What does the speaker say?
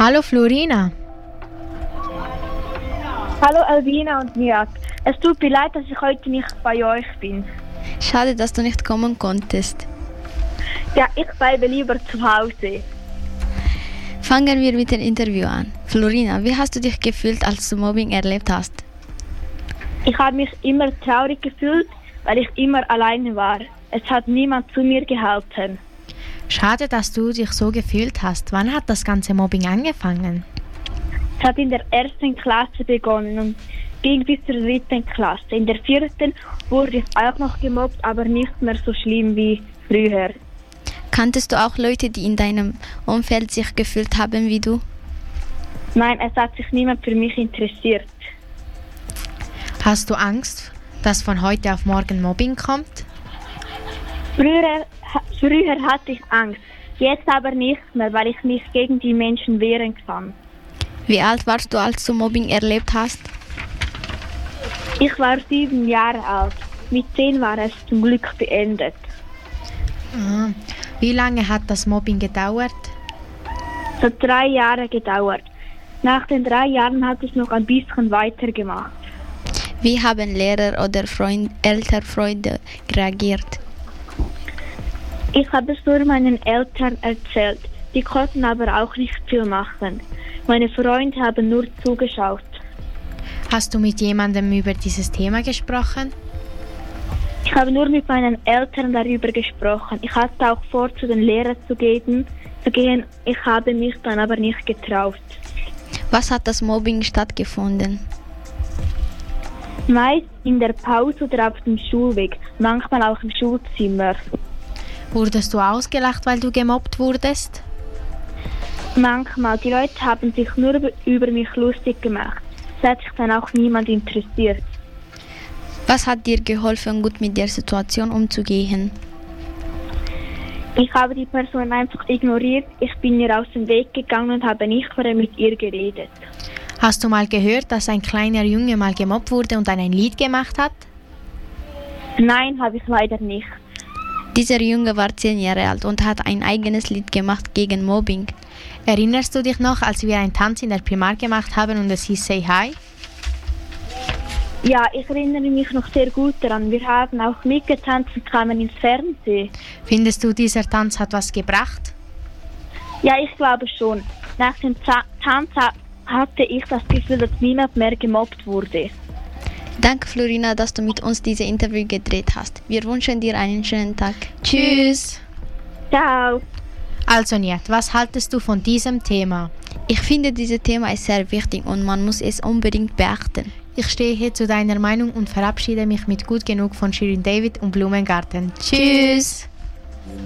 Hallo Florina. Hallo Alvina und Niak. Es tut mir leid, dass ich heute nicht bei euch bin. Schade, dass du nicht kommen konntest. Ja, ich bleibe lieber zu Hause. Fangen wir mit dem Interview an. Florina, wie hast du dich gefühlt, als du Mobbing erlebt hast? Ich habe mich immer traurig gefühlt, weil ich immer alleine war. Es hat niemand zu mir gehalten. Schade, dass du dich so gefühlt hast. Wann hat das ganze Mobbing angefangen? Es hat in der 1. Klasse begonnen und ging bis zur 3. Klasse. In der 4. wurde ich auch noch gemobbt, aber nicht mehr so schlimm wie früher. Kanntest du auch Leute, die in deinem Umfeld sich gefühlt haben wie du? Nein, es hat sich niemand für mich interessiert. Hast du Angst, dass von heute auf morgen Mobbing kommt? Früher hatte ich Angst, jetzt aber nicht mehr, weil ich mich gegen die Menschen wehren kann. Wie alt warst du, als du Mobbing erlebt hast? Ich war 7 Jahre alt. Mit 10 war es zum Glück beendet. Wie lange hat das Mobbing gedauert? Es hat 3 Jahre gedauert. Nach den 3 Jahren hatte ich noch ein bisschen weitergemacht. Wie haben Lehrer oder ältere Freunde reagiert? Ich habe es nur meinen Eltern erzählt. Die konnten aber auch nicht viel machen. Meine Freunde haben nur zugeschaut. Hast du mit jemandem über dieses Thema gesprochen? Ich habe nur mit meinen Eltern darüber gesprochen. Ich hatte auch vor, zu den Lehrern zu gehen. Ich habe mich dann aber nicht getraut. Was hat das Mobbing stattgefunden? Meist in der Pause oder auf dem Schulweg, manchmal auch im Schulzimmer. Wurdest du ausgelacht, weil du gemobbt wurdest? Manchmal. Die Leute haben sich nur über mich lustig gemacht. Es hat sich dann auch niemand interessiert. Was hat dir geholfen, gut mit der Situation umzugehen? Ich habe die Person einfach ignoriert. Ich bin ihr aus dem Weg gegangen und habe nicht mehr mit ihr geredet. Hast du mal gehört, dass ein kleiner Junge mal gemobbt wurde und dann ein Lied gemacht hat? Nein, habe ich leider nicht. Dieser Junge war 10 Jahre alt und hat ein eigenes Lied gemacht gegen Mobbing. Erinnerst du dich noch, als wir einen Tanz in der Primar gemacht haben und es hieß Say Hi? Ja, ich erinnere mich noch sehr gut daran. Wir haben auch mitgetanzt und kamen ins Fernsehen. Findest du, dieser Tanz hat was gebracht? Ja, ich glaube schon. Nach dem Tanz hatte ich das Gefühl, dass niemand mehr gemobbt wurde. Danke, Florina, dass du mit uns dieses Interview gedreht hast. Wir wünschen dir einen schönen Tag. Tschüss. Ciao. Also Niet, was haltest du von diesem Thema? Ich finde, dieses Thema ist sehr wichtig und man muss es unbedingt beachten. Ich stehe zu deiner Meinung und verabschiede mich mit Gut genug von Shirin David und Blumengarten. Tschüss!